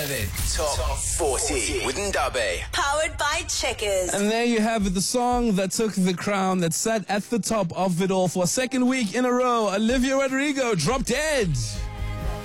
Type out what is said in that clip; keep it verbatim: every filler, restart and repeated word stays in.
seven Top forty with Ndabe. Powered by Checkers. And there you have it, the song that took the crown, that sat at the top of it all for a second week in a row. Olivia Rodrigo, Drop Dead.